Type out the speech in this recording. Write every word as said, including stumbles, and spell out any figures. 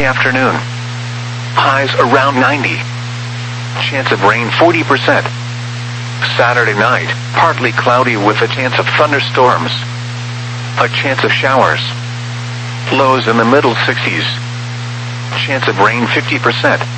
Sunday afternoon. Highs around ninety. Chance of rain forty percent. Saturday night, partly cloudy with a chance of thunderstorms. A chance of showers. Lows in the middle sixties. Chance of rain fifty percent.